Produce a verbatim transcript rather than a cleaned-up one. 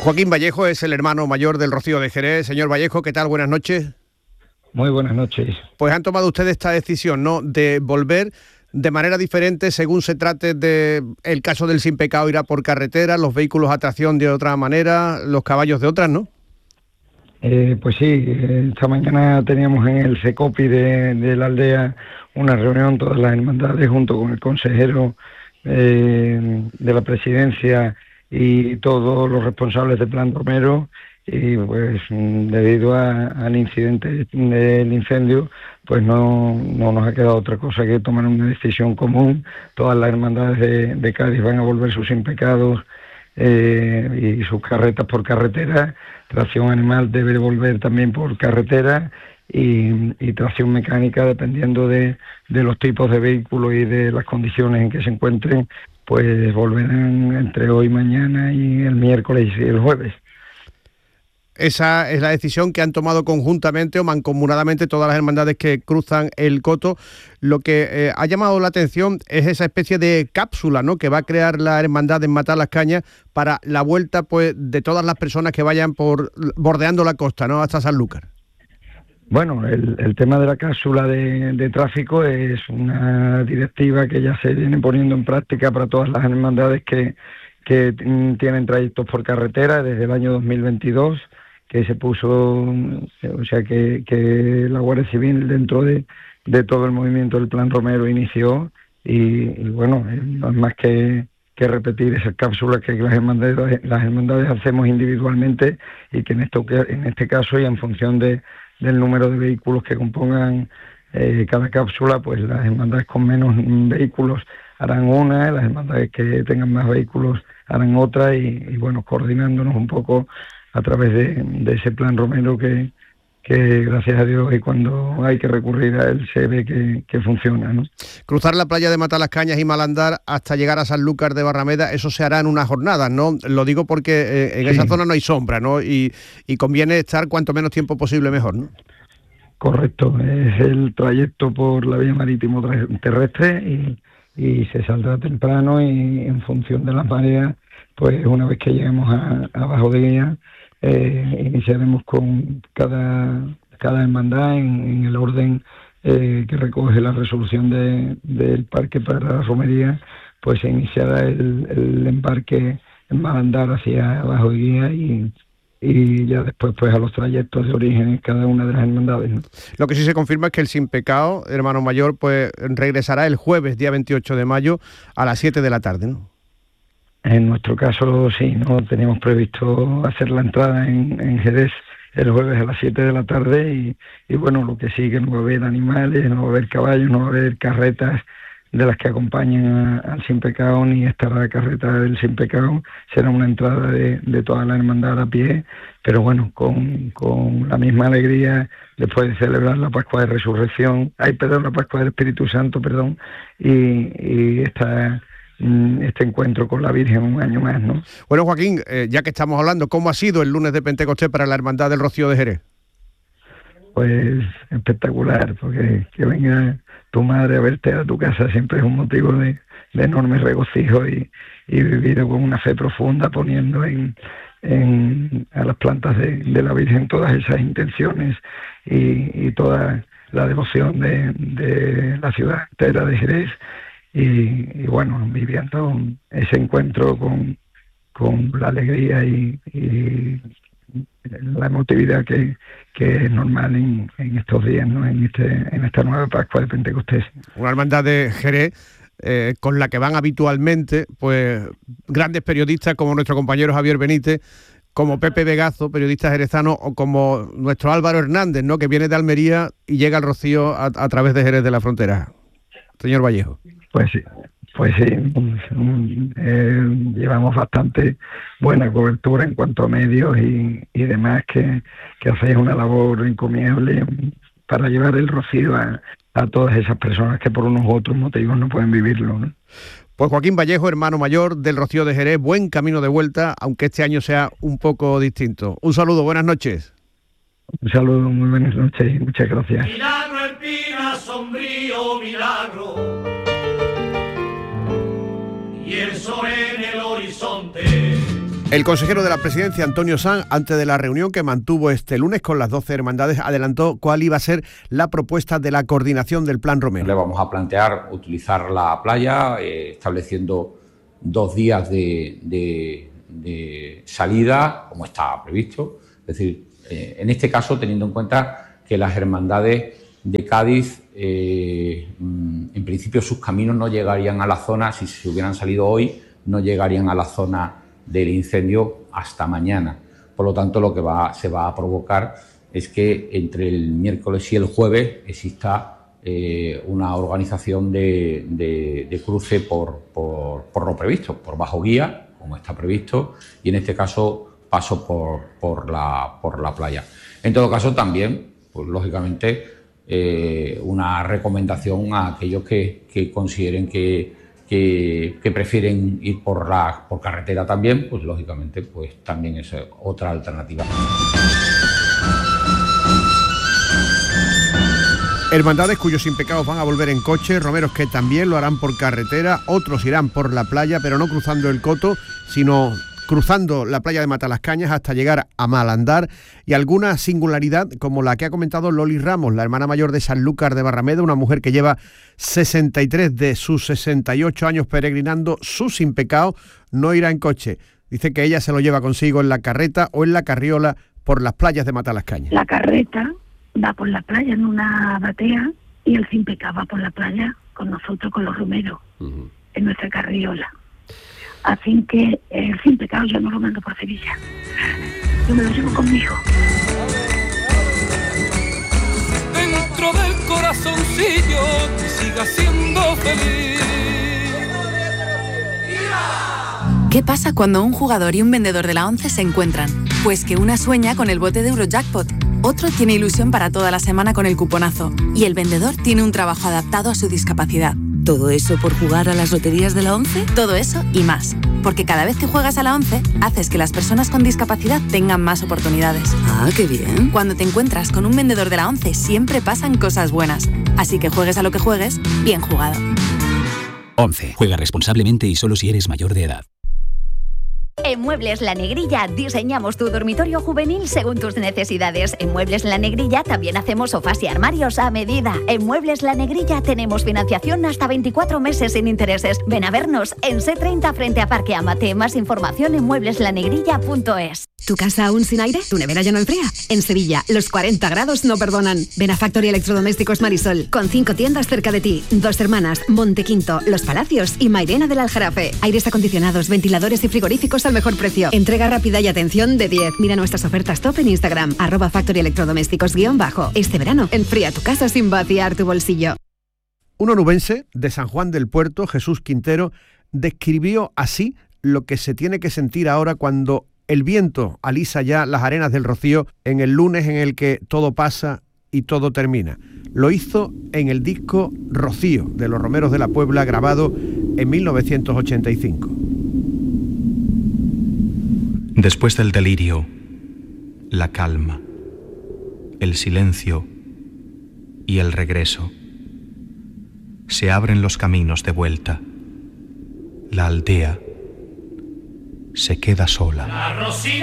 Joaquín Vallejo es el hermano mayor del Rocío de Jerez. Señor Vallejo, ¿qué tal? Buenas noches. Muy buenas noches. Pues han tomado ustedes esta decisión, ¿no?, de volver de manera diferente según se trate de el caso del Sin Pecado, irá por carretera, los vehículos a tracción de otra manera, los caballos de otras, ¿no? Eh, pues sí, esta mañana teníamos en el CECOPI de, de la aldea una reunión, todas las hermandades, junto con el consejero eh, de la presidencia y todos los responsables de Plan Romero, y pues debido a, al incidente del incendio, pues no, no nos ha quedado otra cosa que tomar una decisión común. Todas las hermandades de, de Cádiz van a volver sus Sin Pecados eh, y sus carretas por carretera. Tracción animal debe volver también por carretera y, y tracción mecánica, dependiendo de, de los tipos de vehículos y de las condiciones en que se encuentren, pues volverán entre hoy, mañana y el miércoles y el jueves. Esa es la decisión que han tomado conjuntamente o mancomunadamente todas las hermandades que cruzan el Coto. Lo que eh, ha llamado la atención es esa especie de cápsula, ¿no?, que va a crear la hermandad en Matalascañas para la vuelta, pues, de todas las personas que vayan por bordeando la costa, ¿no?, hasta Sanlúcar. Bueno, el, el tema de la cápsula de, de tráfico es una directiva que ya se viene poniendo en práctica para todas las hermandades que, que tienen trayectos por carretera desde el año dos mil veintidós, que se puso, o sea, que, que la Guardia Civil dentro de, de todo el movimiento del Plan Romero inició, y, y bueno, no es más que, que repetir esas cápsulas que las hermandades, las hermandades hacemos individualmente, y que en, esto, en este caso y en función de del número de vehículos que compongan eh, cada cápsula, pues las hermandades con menos vehículos harán una, las hermandades que tengan más vehículos harán otra, y, y bueno, coordinándonos un poco a través de, de ese Plan Romero que, que gracias a Dios, y cuando hay que recurrir a él se ve que, que funciona, ¿no? Cruzar la playa de Matalascañas y Malandar hasta llegar a Sanlúcar de Barrameda, eso se hará en unas jornadas, ¿no? Lo digo porque eh, en sí. Esa zona no hay sombra, ¿no? Y, y conviene estar cuanto menos tiempo posible mejor, ¿no? Correcto, es el trayecto por la vía marítimo terrestre, y, y se saldrá temprano, y en función de las mareas, pues una vez que lleguemos a, a Bajo de Guía, eh, iniciaremos con cada, cada hermandad en, en el orden eh, que recoge la resolución de, del parque para la romería, pues se iniciará el, el embarque en Malandar hacia Bajo de Guía, y y ya después pues a los trayectos de origen en cada una de las hermandades, ¿no? Lo que sí se confirma es que el Sin Pecado, hermano mayor, pues regresará el jueves, día veintiocho de mayo, a las siete de la tarde, ¿no? En nuestro caso sí, no teníamos previsto hacer la entrada en, en Jerez el jueves a las siete de la tarde, y, y bueno, lo que sí, que no va a haber animales, no va a haber caballos, no va a haber carretas de las que acompañan a, al Sin Pecado, ni estará la carreta del Sin Pecado. Será una entrada de, de toda la hermandad a pie, pero bueno, con, con la misma alegría, después de celebrar la Pascua de Resurrección, ay, perdón, la Pascua del Espíritu Santo, perdón, y, y esta, este encuentro con la Virgen un año más, ¿no? Bueno, Joaquín, eh, ya que estamos hablando, ¿cómo ha sido el lunes de Pentecostés para la Hermandad del Rocío de Jerez? Pues espectacular, porque que venga tu madre a verte a tu casa siempre es un motivo de, de enorme regocijo, y, y vivido con una fe profunda, poniendo en, en a las plantas de, de la Virgen todas esas intenciones y, y toda la devoción de, de la ciudad entera de Jerez, y, y bueno, viviendo ese encuentro con, con la alegría y, y la emotividad que, que es normal en, en estos días, ¿no? En este en esta nueva Pascua de Pentecostés. Una hermandad de Jerez eh, con la que van habitualmente pues grandes periodistas como nuestro compañero Javier Benítez, como Pepe Vegazo, periodista jerezano, o como nuestro Álvaro Hernández, ¿no?, que viene de Almería y llega al Rocío a, a través de Jerez de la Frontera. Señor Vallejo. Pues sí. Pues sí, eh, llevamos bastante buena cobertura en cuanto a medios y, y demás, que, que hacéis una labor encomiable para llevar el Rocío a, a todas esas personas que por unos u otros motivos no pueden vivirlo, ¿no? Pues Joaquín Vallejo, hermano mayor del Rocío de Jerez, buen camino de vuelta, aunque este año sea un poco distinto. Un saludo, buenas noches. Un saludo, muy buenas noches y muchas gracias. Milagro el Pina, sombrío milagro, y el sol en el horizonte. El consejero de la Presidencia, Antonio Sanz, antes de la reunión que mantuvo este lunes con las doce hermandades, adelantó cuál iba a ser la propuesta de la coordinación del Plan Romero. Le vamos a plantear utilizar la playa, eh, estableciendo dos días de, de, de salida, como está previsto. Es decir, eh, en este caso, teniendo en cuenta que las hermandades de Cádiz, eh, en principio sus caminos no llegarían a la zona, si se hubieran salido hoy, no llegarían a la zona del incendio hasta mañana. Por lo tanto, lo que va, se va a provocar es que entre el miércoles y el jueves exista eh, una organización de, de, de cruce por, por, por lo previsto, por bajo guía, como está previsto, y en este caso paso por, por, la, por la playa. En todo caso, también, pues lógicamente, eh, una recomendación a aquellos que, que consideren que Que, que prefieren ir por la por carretera también, pues lógicamente pues también es otra alternativa. Hermandades cuyos impecados van a volver en coche, romeros que también lo harán por carretera, otros irán por la playa, pero no cruzando el Coto, sino cruzando la playa de Matalascañas hasta llegar a Malandar, y alguna singularidad como la que ha comentado Loli Ramos, la hermana mayor de Sanlúcar de Barrameda, una mujer que lleva sesenta y tres de sus sesenta y ocho años peregrinando, sus impecados, no irá en coche. Dice que ella se lo lleva consigo en la carreta o en la carriola por las playas de Matalascañas. La carreta va por la playa en una batea y el sin pecado va por la playa con nosotros, con los romeros, uh-huh. en nuestra carriola. Así que el sin pecado yo no lo mando por Sevilla, yo me lo llevo conmigo. Dentro del corazoncillo siga siendo feliz. ¿Qué pasa cuando un jugador y un vendedor de la ONCE se encuentran? Pues que una sueña con el bote de Eurojackpot, otro tiene ilusión para toda la semana con el cuponazo y el vendedor tiene un trabajo adaptado a su discapacidad. ¿Todo eso por jugar a las loterías de la ONCE? Todo eso y más. Porque cada vez que juegas a la ONCE, haces que las personas con discapacidad tengan más oportunidades. Ah, qué bien. Cuando te encuentras con un vendedor de la ONCE, siempre pasan cosas buenas. Así que juegues a lo que juegues, bien jugado. ONCE. Juega responsablemente y solo si eres mayor de edad. En Muebles La Negrilla diseñamos tu dormitorio juvenil según tus necesidades. En Muebles La Negrilla también hacemos sofás y armarios a medida. En Muebles La Negrilla tenemos financiación hasta veinticuatro meses sin intereses. Ven a vernos en C treinta frente a Parque Amate. Más información en muebles la negrilla punto es. ¿Tu casa aún sin aire? ¿Tu nevera ya no enfría? En Sevilla, los cuarenta grados no perdonan. Ven a Factory Electrodomésticos Marisol, con cinco tiendas cerca de ti. Dos Hermanas, Montequinto, Los Palacios y Mairena del Aljarafe. Aires acondicionados, ventiladores y frigoríficos al mejor precio. Entrega rápida y atención de diez. Mira nuestras ofertas top en Instagram, arroba Factory Electrodomésticos guión bajo. Este verano, enfría tu casa sin vaciar tu bolsillo. Un onubense de San Juan del Puerto, Jesús Quintero, describió así lo que se tiene que sentir ahora cuando el viento alisa ya las arenas del Rocío en el lunes en el que todo pasa y todo termina. Lo hizo en el disco Rocío de los Romeros de la Puebla, grabado en mil novecientos ochenta y cinco. Después del delirio, la calma, el silencio y el regreso. Se abren los caminos de vuelta. La aldea se queda sola. La Rocía